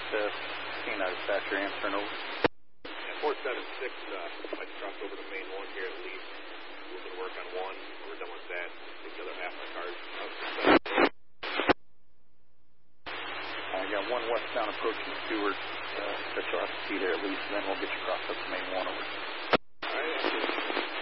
Canine dispatcher answering over. And 476, I just dropped over to main 1 here at least. A little bit of work on 1. We're done with that. Take the other half of the cars out to 7. I got 1 westbound approaching Stewart. Special out to see there at least, and then we'll get you across up to main 1 over. All right.